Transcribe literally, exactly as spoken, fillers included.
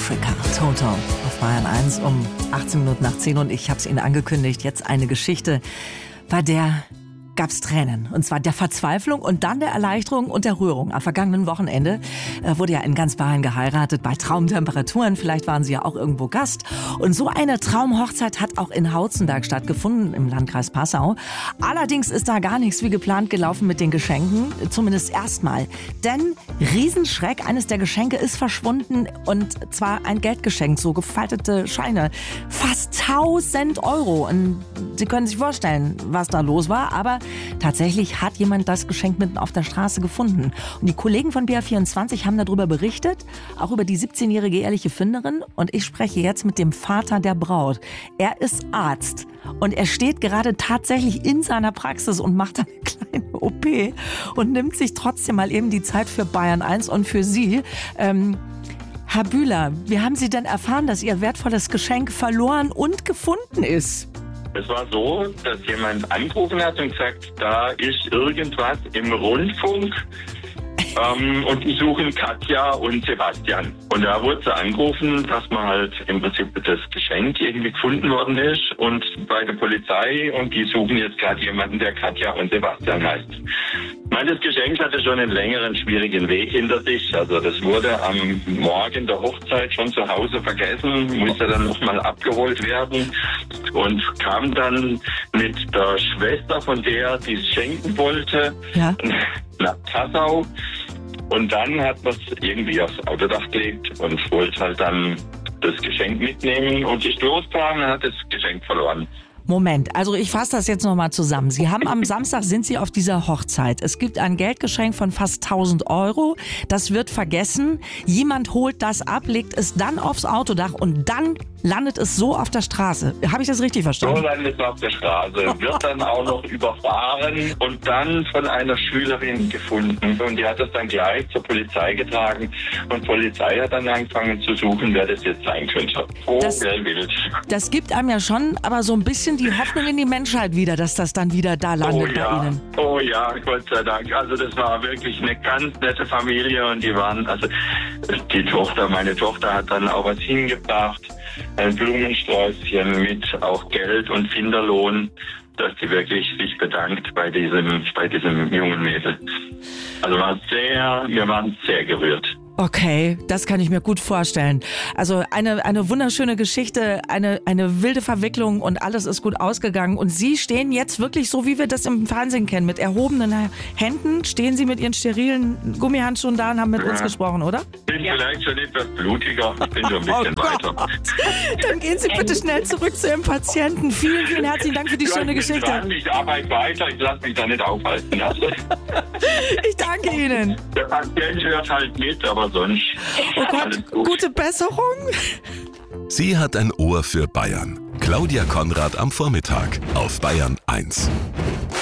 Africa, Toto auf Bayern eins um achtzehn Minuten nach zehn und ich habe es Ihnen angekündigt, jetzt eine Geschichte, bei der gab es Tränen. Und zwar der Verzweiflung und dann der Erleichterung und der Rührung. Am vergangenen Wochenende äh, wurde ja in ganz Bayern geheiratet, bei Traumtemperaturen. Vielleicht waren Sie ja auch irgendwo Gast. Und so eine Traumhochzeit hat auch in Hauzenberg stattgefunden, im Landkreis Passau. Allerdings ist da gar nichts wie geplant gelaufen mit den Geschenken. Zumindest erstmal. Denn Riesenschreck, eines der Geschenke ist verschwunden. Und zwar ein Geldgeschenk, so gefaltete Scheine. Fast tausend Euro. Und Sie können sich vorstellen, was da los war. Aber tatsächlich hat jemand das Geschenk mitten auf der Straße gefunden. Und die Kollegen von B R vierundzwanzig haben darüber berichtet, auch über die siebzehnjährige eheliche Finderin. Und ich spreche jetzt mit dem Vater der Braut. Er ist Arzt und er steht gerade tatsächlich in seiner Praxis und macht eine kleine O P und nimmt sich trotzdem mal eben die Zeit für Bayern eins und für Sie. Ähm, Herr Bühler, wie haben Sie denn erfahren, dass Ihr wertvolles Geschenk verloren und gefunden ist? Es war so, dass jemand angerufen hat und gesagt, da ist irgendwas im Rundfunk ähm, und die suchen Katja und Sebastian. Und da wurde sie angerufen, dass man halt im Prinzip das Geschenk irgendwie gefunden worden ist und bei der Polizei und die suchen jetzt gerade jemanden, der Katja und Sebastian heißt. Ich meine, das Geschenk hatte schon einen längeren, schwierigen Weg hinter sich. Also das wurde am Morgen der Hochzeit schon zu Hause vergessen, musste dann nochmal abgeholt werden und kam dann mit der Schwester von der, die es schenken wollte, ja, nach Passau. Und dann hat man es irgendwie aufs Autodach gelegt und wollte halt dann das Geschenk mitnehmen und ist losgefahren und hat das Geschenk verloren. Moment, also ich fasse das jetzt nochmal zusammen. Sie haben am Samstag, sind Sie auf dieser Hochzeit. Es gibt ein Geldgeschenk von fast tausend Euro. Das wird vergessen. Jemand holt das ab, legt es dann aufs Autodach und dann landet es so auf der Straße. Habe ich das richtig verstanden? So landet es auf der Straße, wird dann auch noch überfahren und dann von einer Schülerin gefunden. Und die hat das dann gleich zur Polizei getragen. Und die Polizei hat dann angefangen zu suchen, wer das jetzt sein könnte. Oh, das, wer will. Das gibt einem ja schon aber so ein bisschen die Hoffnung in die Menschheit wieder, dass das dann wieder da landet oh, ja. bei Ihnen. Oh ja, Gott sei Dank. Also das war wirklich eine ganz nette Familie und die waren, also die Tochter, meine Tochter hat dann auch was hingebracht, ein Blumensträußchen mit auch Geld und Finderlohn, dass sie wirklich sich bedankt bei diesem, bei diesem jungen Mädel. Also war sehr, wir waren sehr gerührt. Okay, das kann ich mir gut vorstellen. Also eine, eine wunderschöne Geschichte, eine, eine wilde Verwicklung und alles ist gut ausgegangen. Und Sie stehen jetzt wirklich so, wie wir das im Fernsehen kennen, mit erhobenen Händen, stehen Sie mit Ihren sterilen Gummihandschuhen da und haben mit ja. uns gesprochen, oder? Bin ja. vielleicht schon etwas blutiger, ich bin schon ein bisschen oh weiter. Dann gehen Sie bitte schnell zurück zu Ihrem Patienten. Vielen, vielen herzlichen Dank für die schöne Geschichte. Dran, ich arbeite weiter, ich lasse mich da nicht aufhalten. Also. Ich danke Ihnen. Der Patient hört halt mit, aber sonst. Oh Gott, gute Besserung. Sie hat ein Ohr für Bayern. Claudia Konrad am Vormittag auf Bayern eins.